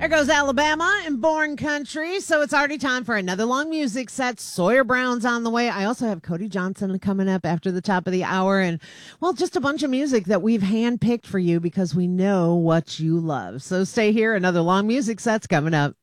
There goes Alabama and Born Country. So it's already time for another long music set. Sawyer Brown's on the way. I also have Cody Johnson coming up after the top of the hour. And, well, just a bunch of music that we've handpicked for you because we know what you love. So stay here. Another long music set's coming up.